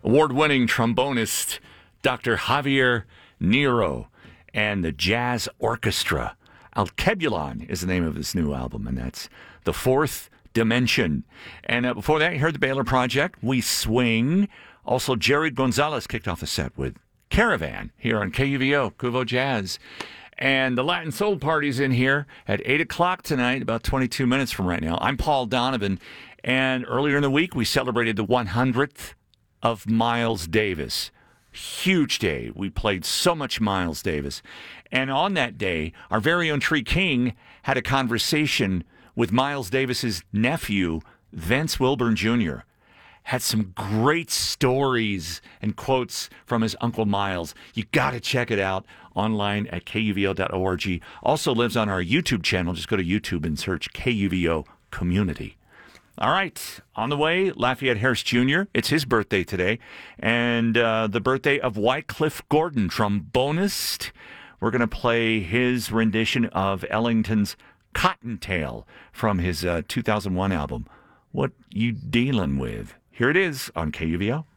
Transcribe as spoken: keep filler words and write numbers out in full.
award-winning trombonist Doctor Javier Nero and the Jazz Orchestra. Alkebulon is the name of this new album, and that's The Fourth Dimension. And uh, before that, you heard the Baylor Project, We Swing. Also, Jerry Gonzalez kicked off the set with Caravan here on K U V O, Kuvo Jazz. And the Latin Soul Party's in here at eight o'clock tonight, about twenty-two minutes from right now. I'm Paul Donovan, and earlier in the week, we celebrated the one hundredth of Miles Davis. Huge day. We played so much Miles Davis. And on that day, our very own Tree King had a conversation with Miles Davis's nephew, Vince Wilburn Junior Had some great stories and quotes from his Uncle Miles. You got to check it out online at K U V O dot org. Also lives on our YouTube channel. Just go to YouTube and search K U V O Community. All right, on the way, Lafayette Harris Junior It's his birthday today, and uh, the birthday of Wycliffe Gordon, trombonist. We're going to play his rendition of Ellington's Cottontail from his uh, two thousand one album, What You Dealin' With? Here it is on K U V O.